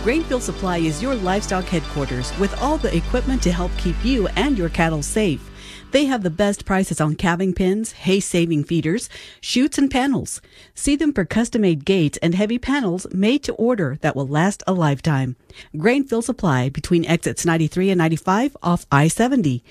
Grainfield Supply is your livestock headquarters with all the equipment to help keep you and your cattle safe. They have the best prices on calving pins, hay-saving feeders, chutes, and panels. See them for custom-made gates and heavy panels made to order that will last a lifetime. Grainfield Supply between exits 93 and 95 off I-70.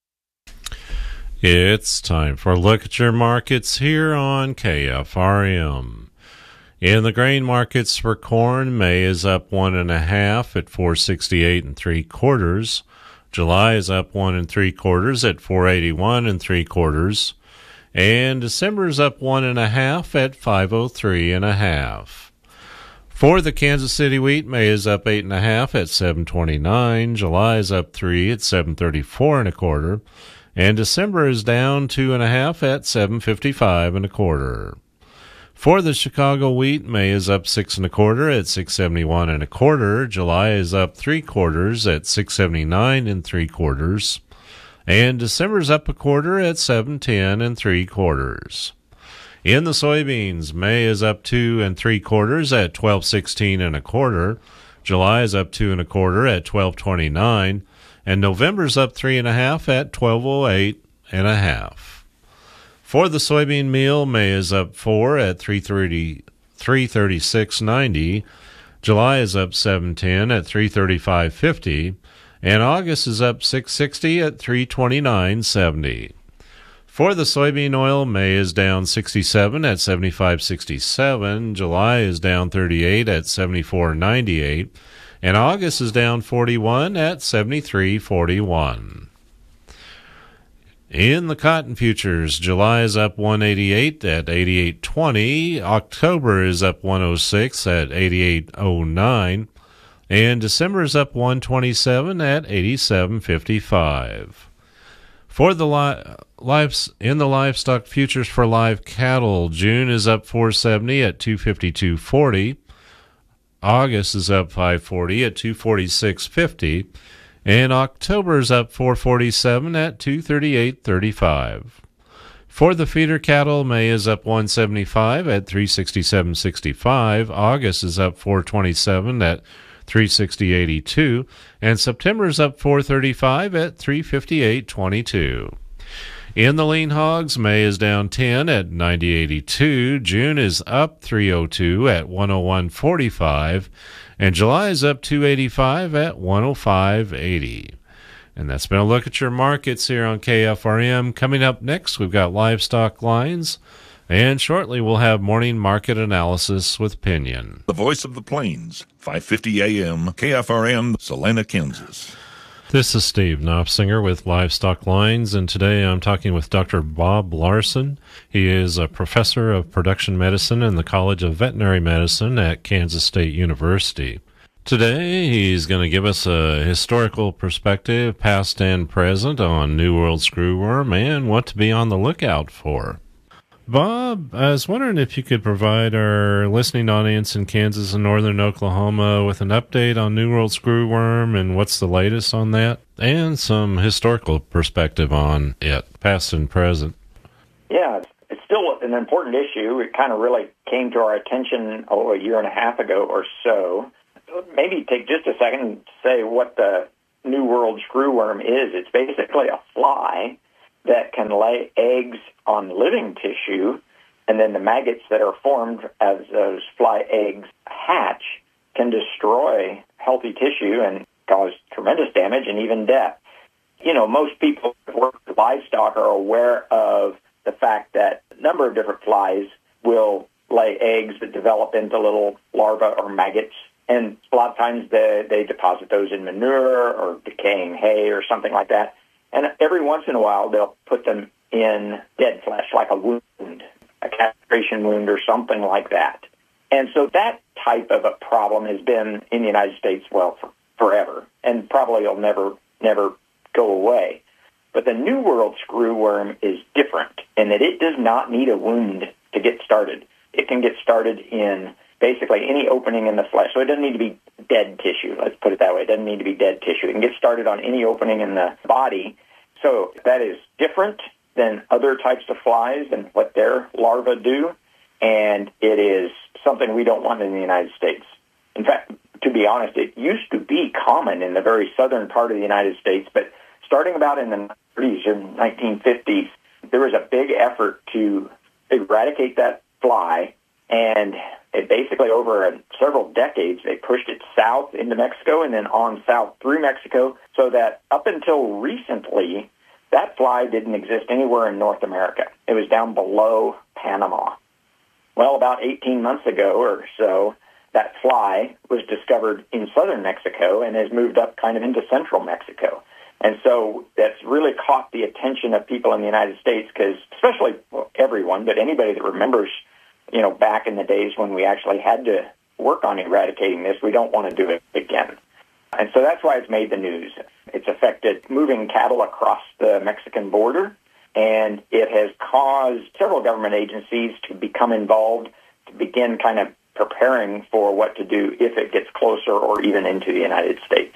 It's time for a look at your markets here on KFRM. In the grain markets for corn, May is up 1.5 at 468 3/4. July is up 1 3/4 at 481 3/4, and December is up 1.5 at 503 1/2. For the Kansas City wheat, May is up 8.5 at 729. July is up 3 at 734 1/4, and December is down 2.5 at 755 1/4. For the Chicago wheat, May is up 6 1/4 at 671 1/4. July is up 3/4 at 679 3/4, and December is up 1/4 at 710 3/4. In the soybeans, May is up 2 3/4 at 1216 1/4. July is up 2 1/4 at 1229, and November's up 3.5 at 1208 1/2. For the soybean meal, May is up 4 at 336.90. July is up 710 at 335.50, and August is up 660 at 329.70. For the soybean oil, May is down 67 at 75.67. July is down 38 at 74.98, and August is down 41 at 73.41. In the cotton futures, July is up 188 at 88.20, October is up 106 at 88.09, and December is up 127 at 87.55. For the livestock futures for live cattle, June is up 470 at 252.40, August is up 540 at 246.50, and October is up 447 at 238.35. For the feeder cattle, May is up 175 at 367.65. August is up 427 at 360.82, and September is up 435 at 358.22. In the lean hogs, May is down 10 at 90.82. June is up 302 at 101.45. And July is up 285 at 105.80. And that's been a look at your markets here on KFRM. Coming up next, we've got livestock lines. And shortly, we'll have morning market analysis with Pinion. The voice of the plains, 550 AM, KFRM, Salina, Kansas. This is Steve Knopfsinger with Livestock Lines, and today I'm talking with Dr. Bob Larson. He is a professor of production medicine in the College of Veterinary Medicine at Kansas State University. Today he's going to give us a historical perspective, past and present, on New World screwworm and what to be on the lookout for. Bob, I was wondering if you could provide our listening audience in Kansas and northern Oklahoma with an update on New World screwworm and what's the latest on that, and some historical perspective on it, past and present. Yeah, it's still an important issue. It kind of really came to our attention a year and a half ago or so. Maybe take just a second to say what the New World screwworm is. It's basically a fly that can lay eggs on living tissue, and then the maggots that are formed as those fly eggs hatch can destroy healthy tissue and cause tremendous damage and even death. You know, most people who work with livestock are aware of the fact that a number of different flies will lay eggs that develop into little larvae or maggots, and a lot of times they deposit those in manure or decaying hay or something like that. And every once in a while, they'll put them in dead flesh, like a wound, a castration wound or something like that. And so that type of a problem has been in the United States, well, forever, and probably will never go away. But the New World screwworm is different in that it does not need a wound to get started. It can get started in basically any opening in the flesh. So it doesn't need to be dead tissue, let's put it that way. It doesn't need to be dead tissue. It can get started on any opening in the body. So that is different than other types of flies and what their larvae do, and it is something we don't want in the United States. In fact, to be honest, it used to be common in the very southern part of the United States, but starting about in the 30s and 1950s, there was a big effort to eradicate that fly, and it basically over several decades, they pushed it south into Mexico and then on south through Mexico, so that up until recently, that fly didn't exist anywhere in North America. It was down below Panama. Well, about 18 months ago or so, that fly was discovered in southern Mexico and has moved up kind of into central Mexico. And so that's really caught the attention of people in the United States because, especially everyone, but anybody that remembers, back in the days when we actually had to work on eradicating this, we don't want to do it again. And so that's why it's made the news. It's affected moving cattle across the Mexican border, and it has caused several government agencies to become involved to begin kind of preparing for what to do if it gets closer or even into the United States.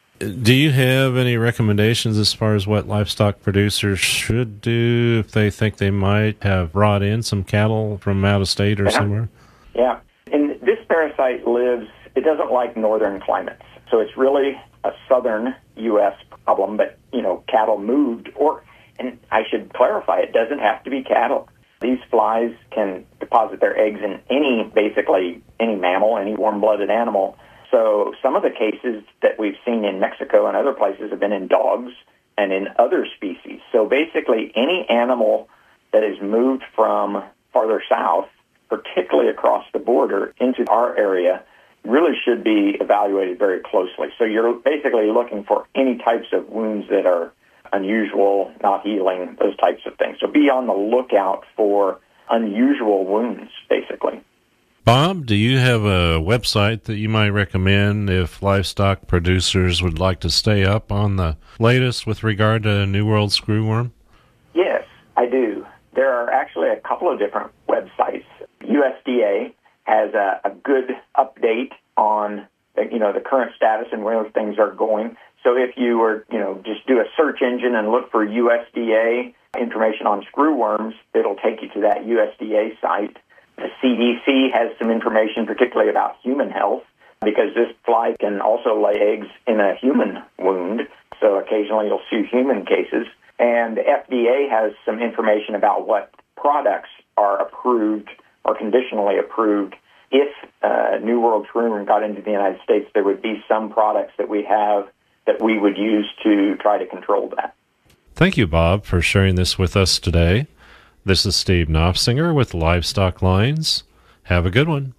Do you have any recommendations as far as what livestock producers should do if they think they might have brought in some cattle from out of state or somewhere? Yeah. And this parasite it doesn't like northern climates. So it's really a southern U.S. problem, but, cattle moved, and I should clarify, it doesn't have to be cattle. These flies can deposit their eggs in basically any mammal, any warm-blooded animal. So some of the cases that we've seen in Mexico and other places have been in dogs and in other species. So basically any animal that is moved from farther south, particularly across the border into our area, really should be evaluated very closely. So you're basically looking for any types of wounds that are unusual, not healing, those types of things. So be on the lookout for unusual wounds, basically. Bob, do you have a website that you might recommend if livestock producers would like to stay up on the latest with regard to New World screwworm? Yes, I do. There are actually a couple of different websites. USDA has a good update on the current status and where things are going. So if you were, just do a search engine and look for USDA information on screwworms, it'll take you to that USDA site. The CDC has some information, particularly about human health, because this fly can also lay eggs in a human wound. So occasionally you'll see human cases. And the FDA has some information about what products are approved or conditionally approved. If New World screwworm got into the United States, there would be some products that we have that we would use to try to control that. Thank you, Bob, for sharing this with us today. This is Steve Knopfsinger with Livestock Lines. Have a good one.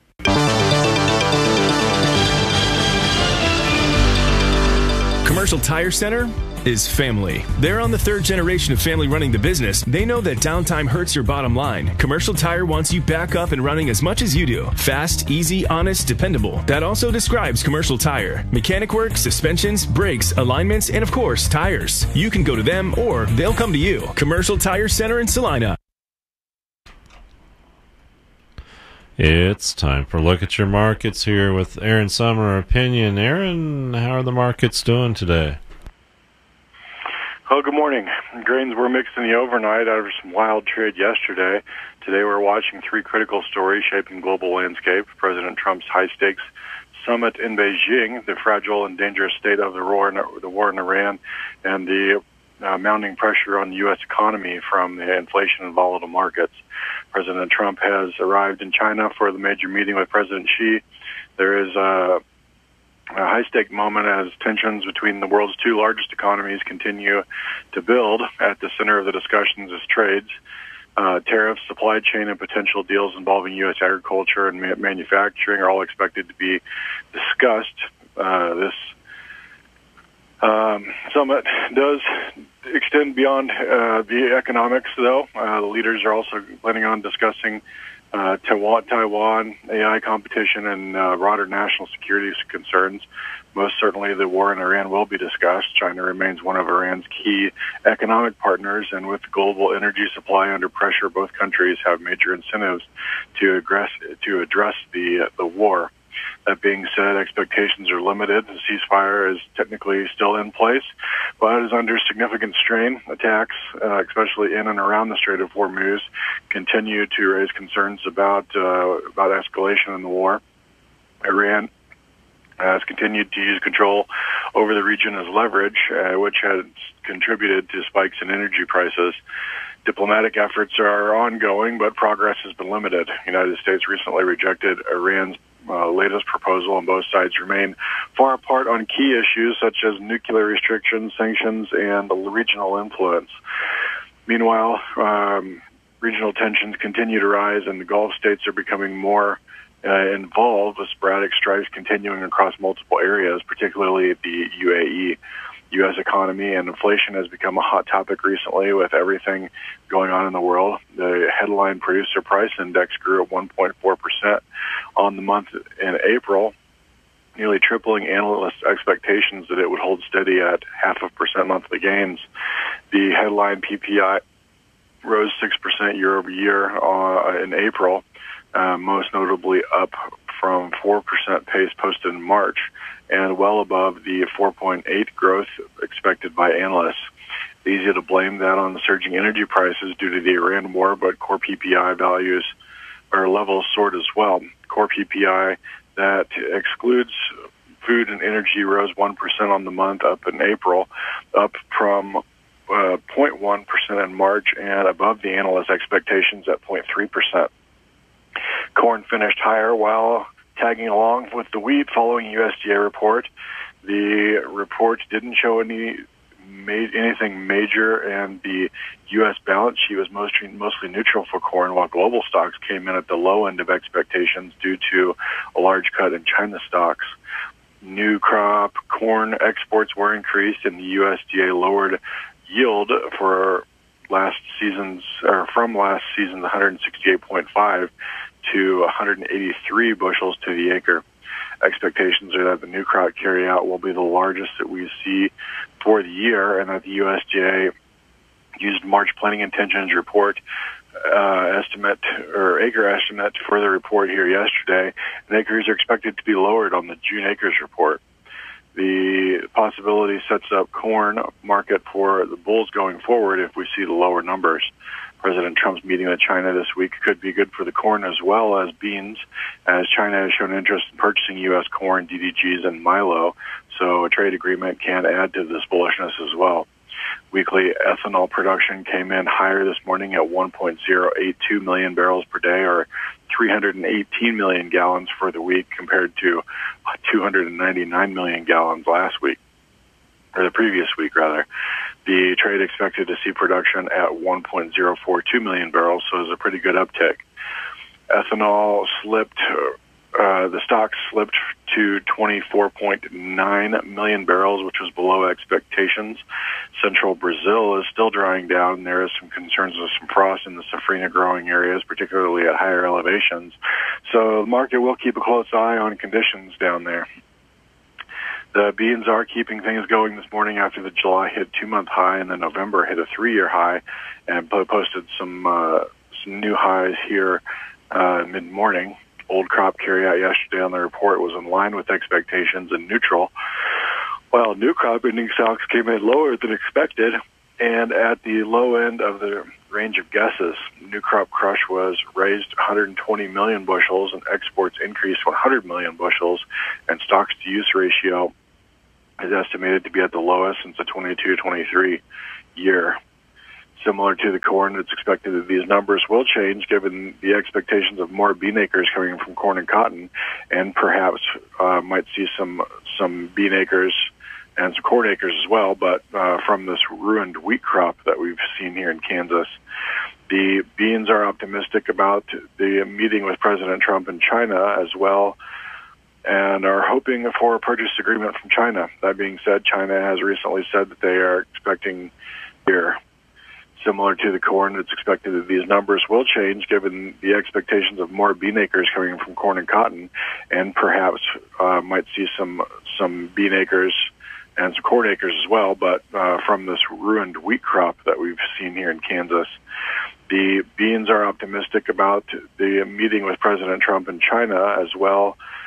Commercial Tire Center is family. They're on the third generation of family running the business. They know that downtime hurts your bottom line. Commercial Tire wants you back up and running as much as you do. Fast, easy, honest, dependable. That also describes Commercial Tire. Mechanic work, suspensions, brakes, alignments, and of course, tires. You can go to them or they'll come to you. Commercial Tire Center in Salina. It's time for Look at Your Markets here with Aaron Summer Opinion. Aaron, how are the markets doing today? Oh, good morning. Grains were mixed in the overnight after some wild trade yesterday. Today we're watching three critical stories shaping global landscape. President Trump's high-stakes summit in Beijing, the fragile and dangerous state of the war in Iran, and the mounting pressure on the U.S. economy from the inflation and volatile markets. President Trump has arrived in China for the major meeting with President Xi. There is a high-stake moment as tensions between the world's two largest economies continue to build. At the center of the discussions is trades, tariffs, supply chain, and potential deals involving U.S. agriculture and manufacturing are all expected to be discussed. This summit does extend beyond the economics, though. The leaders are also planning on discussing Taiwan, AI competition, and broader national security concerns. Most certainly the war in Iran will be discussed. China remains one of Iran's key economic partners, and with global energy supply under pressure, both countries have major incentives to address the war. That being said, expectations are limited. The ceasefire is technically still in place, but is under significant strain. Attacks, especially in and around the Strait of Hormuz, continue to raise concerns about escalation in the war. Iran has continued to use control over the region as leverage, which has contributed to spikes in energy prices. Diplomatic efforts are ongoing, but progress has been limited. The United States recently rejected Iran's latest proposal, and both sides remain far apart on key issues such as nuclear restrictions, sanctions, and regional influence. Meanwhile, regional tensions continue to rise, and the Gulf states are becoming more involved, with sporadic strikes continuing across multiple areas, particularly the UAE. U.S. economy and inflation has become a hot topic recently with everything going on in the world. The headline producer price index grew at 1.4% on the month in April, nearly tripling analyst expectations that it would hold steady at 0.5% monthly gains. The headline PPI rose 6% year over year in April, most notably up from 4% pace posted in March, and well above the 4.8 growth expected by analysts. It's easy to blame that on the surging energy prices due to the Iran war, but core PPI values or levels soared as well. Core PPI that excludes food and energy rose 1% on the month up in April, up from 0.1% in March and above the analyst expectations at 0.3%. Corn finished higher while tagging along with the wheat following USDA report. The report didn't show anything major, and the U.S. balance sheet was mostly neutral for corn, while global stocks came in at the low end of expectations due to a large cut in China stocks. New crop corn exports were increased, and the USDA lowered yield from last season's 168.5 to 183 bushels to the acre. Expectations are that the new crop carryout will be the largest that we see for the year, and that the USDA used March planting intentions report acre estimate for the report here yesterday, and acres are expected to be lowered on the June acres report. The possibility sets up corn market for the bulls going forward if we see the lower numbers. President Trump's meeting with China this week could be good for the corn as well as beans, as China has shown interest in purchasing U.S. corn, DDGs, and milo, so a trade agreement can add to this bullishness as well. Weekly ethanol production came in higher this morning at 1.082 million barrels per day, or 318 million gallons for the week, compared to 299 million gallons last week, or the previous week, rather. The trade expected to see production at 1.042 million barrels, so it's a pretty good uptick. Ethanol slipped, the stock slipped to 24.9 million barrels, which was below expectations. Central Brazil is still drying down. There is some concerns with some frost in the safrinha growing areas, particularly at higher elevations. So the market will keep a close eye on conditions down there. The beans are keeping things going this morning after the July hit 2-month high and then November hit a 3-year high, and posted some new highs here mid-morning. Old crop carryout yesterday on the report was in line with expectations and neutral, while new crop ending stocks came in lower than expected and at the low end of the range of guesses. New crop crush was raised 120 million bushels, and exports increased 100 million bushels, and stocks-to-use ratio is estimated to be at the lowest since the 22-23 year. Similar to the corn, it's expected that these numbers will change given the expectations of more bean acres coming from corn and cotton, and perhaps might see some bean acres and some corn acres as well, but from this ruined wheat crop that we've seen here in Kansas. The beans are optimistic about the meeting with President Trump in China as well, and are hoping for a purchase agreement from China. That being said, China has recently said that they are expecting here. Similar to the corn, it's expected that these numbers will change given the expectations of more bean acres coming from corn and cotton, and perhaps might see some bean acres and some corn acres as well, but from this ruined wheat crop that we've seen here in Kansas. The beans are optimistic about the meeting with President Trump in China as well,